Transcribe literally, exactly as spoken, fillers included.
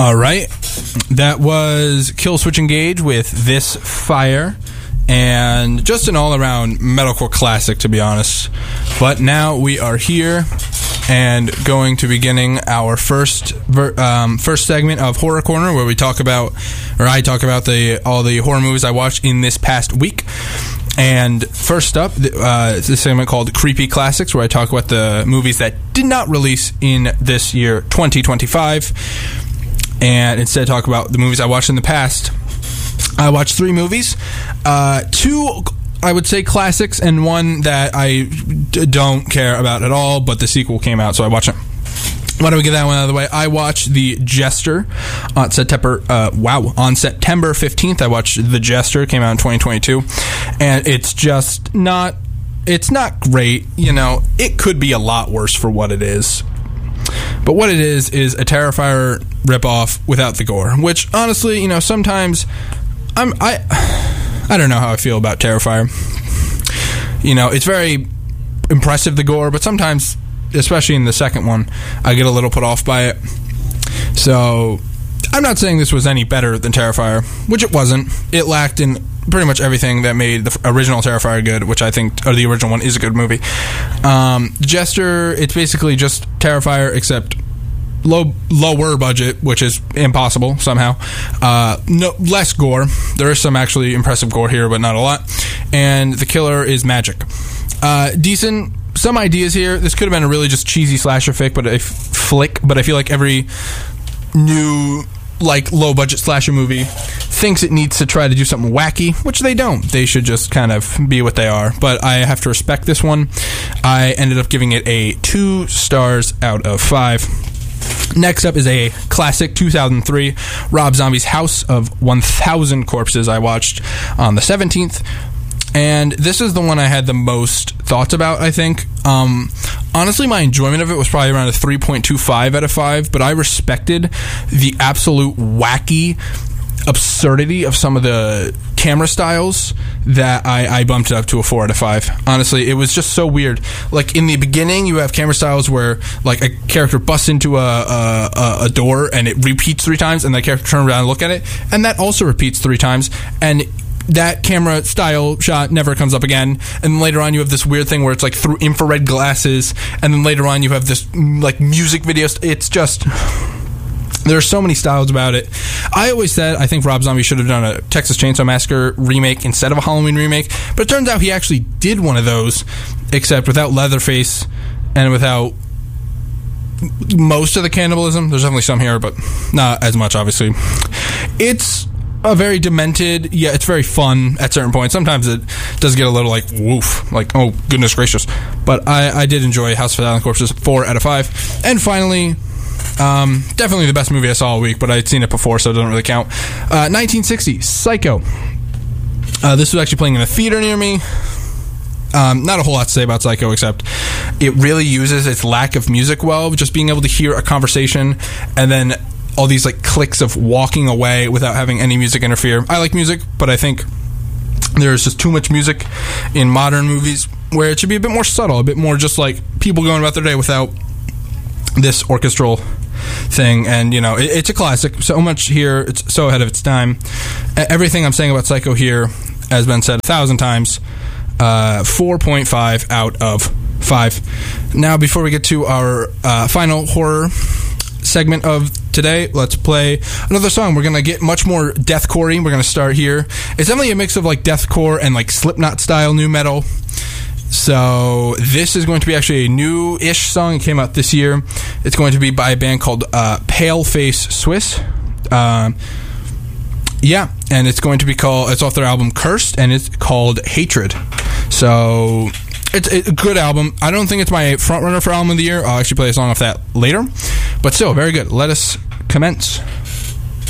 All right. That was Kill Switch Engage with This Fire. And just an all-around metalcore classic, to be honest. But now we are here and going to beginning our first um, first segment of Horror Corner, where we talk about, or I talk about the all the horror movies I watched in this past week. And first up, uh, it's a segment called Creepy Classics, where I talk about the movies that did not release in this year, twenty twenty-five, and instead talk about the movies I watched in the past. I watched three movies, uh, two, I would say, classics, and one that I d- don't care about at all, but the sequel came out, so I watched it. Why don't we get that one out of the way? I watched The Jester on September, uh, wow, on September fifteenth. I watched The Jester, came out in twenty twenty-two, and it's just not, it's not great, you know, it could be a lot worse for what it is. But what it is, is a Terrifier ripoff without the gore, which, honestly, you know, sometimes I'm, I, I don't know how I feel about Terrifier. You know, it's very impressive, the gore, but sometimes, especially in the second one, I get a little put off by it. So, I'm not saying this was any better than Terrifier, which it wasn't. It lacked in pretty much everything that made the original Terrifier good, which I think, or the original one, is a good movie. Um, Jester, it's basically just Terrifier, except low, lower budget, which is impossible somehow. Uh, no, less gore. There is some actually impressive gore here, but not a lot. And the killer is magic. Uh, decent. Some ideas here. This could have been a really just cheesy slasher flick, but a f- flick. But I feel like every new, like, low budget slasher movie thinks it needs to try to do something wacky, which they don't. They should just kind of be what they are. But I have to respect this one. I ended up giving it a two stars out of five. Next up is a classic, two thousand three, Rob Zombie's House of one thousand Corpses. I watched on the seventeenth. And this is the one I had the most thoughts about, I think. Um, honestly, my enjoyment of it was probably around a three point two five out of five, but I respected the absolute wacky absurdity of some of the camera styles that I, I bumped it up to a four out of five. Honestly, it was just so weird. Like, in the beginning, you have camera styles where, like, a character busts into a, a, a door and it repeats three times, and the character turns around and look at it, and that also repeats three times, and that camera style shot never comes up again. And later on you have this weird thing where it's like through infrared glasses, and then later on you have this like music video. It's just, there are so many styles about it. I always said I think Rob Zombie should have done a Texas Chainsaw Massacre remake instead of a Halloween remake, but it turns out he actually did one of those, except without Leatherface and without most of the cannibalism. There's definitely some here, but not as much, obviously. It's a very demented, yeah, it's very fun at certain points. Sometimes it does get a little like, woof, like, oh, goodness gracious. But I, I did enjoy House of a Thousand Corpses, four out of five. And finally, um, definitely the best movie I saw all week, but I'd seen it before, so it doesn't really count. Uh, nineteen sixty, Psycho. Uh, this was actually playing in a theater near me. Um, not a whole lot to say about Psycho, except it really uses its lack of music well, just being able to hear a conversation and then all these like clicks of walking away without having any music interfere. I like music, but I think there's just too much music in modern movies where it should be a bit more subtle, a bit more just like people going about their day without this orchestral thing. And, you know, it, it's a classic. So much here, it's so ahead of its time. Everything I'm saying about Psycho here has been said a thousand times. Uh, four point five out of five. Now, before we get to our uh, final horror segment of today, let's play another song. We're gonna get much more deathcore-y. We're gonna start here. It's definitely a mix of like deathcore and like Slipknot style new metal. So this is going to be actually a new-ish song. It came out this year. It's going to be by a band called uh, Paleface Swiss. Um, yeah, and it's going to be called, it's off their album Cursed, and it's called Hatred. So it's a good album. I don't think it's my front runner for album of the year. I'll actually play a song off that later. But still, very good. Let us commence.